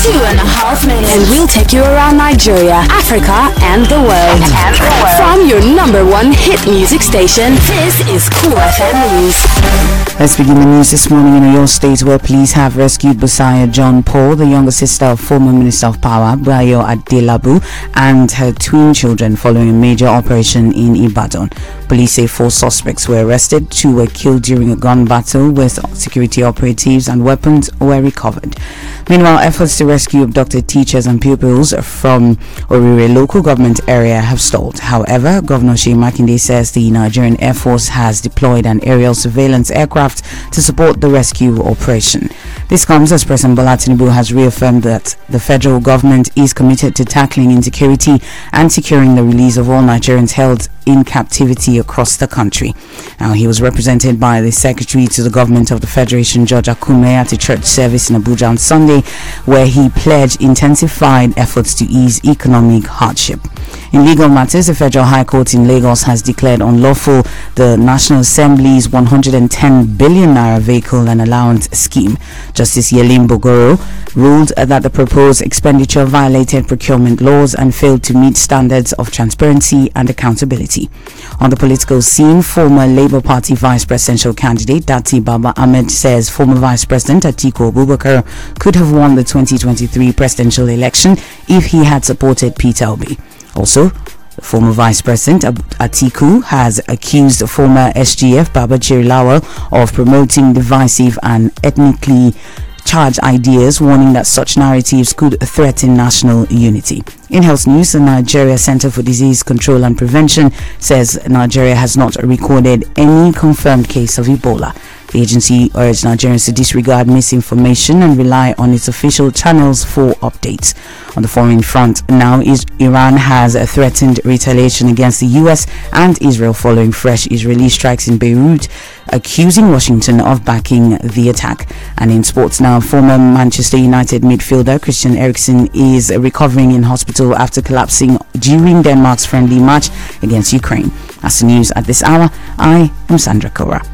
2.5 minutes. And we'll take you around Nigeria, Africa, and the world. From your number one hit music station, this is Cool FM News. Let's begin the news this morning in Oyo State, where police have rescued Busayo John Paul, the younger sister of former Minister of Power Bayo Adelabu, and her twin children following a major operation in Ibadan. Police say 4 suspects were arrested, 2 were killed during a gun battle with security operatives, and weapons were recovered. Meanwhile, efforts to rescue abducted teachers and pupils from Orire local government area have stalled. However, Governor Seyi Makinde says the Nigerian Air Force has deployed an aerial surveillance aircraft to support the rescue operation. This comes as President Bola Tinubu has reaffirmed that the federal government is committed to tackling insecurity and securing the release of all Nigerians held in captivity across the country. Now, he was represented by the Secretary to the Government of the Federation, George Akume, at a church service in Abuja on Sunday, where he pledged intensified efforts to ease economic hardship. In legal matters, the Federal High Court in Lagos has declared unlawful the National Assembly's 110 billion naira vehicle and allowance scheme. Justice Yelim Bogoro ruled that the proposed expenditure violated procurement laws and failed to meet standards of transparency and accountability. On the political scene, former Labour Party vice presidential candidate Dati Baba Ahmed says former Vice President Atiku Abubakar could have won the 2023 presidential election if he had supported Peter Obi. Also, the former Vice President Atiku has accused former SGF Babachir Lawal of promoting divisive and ethnically charged ideas, warning that such narratives could threaten national unity. In health news, the Nigeria Center for Disease Control and Prevention says Nigeria has not recorded any confirmed case of Ebola. The agency urged Nigerians to disregard misinformation and rely on its official channels for updates. On the foreign front, now Iran has threatened retaliation against the US and Israel following fresh Israeli strikes in Beirut, accusing Washington of backing the attack. And in sports now, former Manchester United midfielder Christian Eriksen is recovering in hospital after collapsing during Denmark's friendly match against Ukraine. That's the news at this hour. I am Sandra Kora.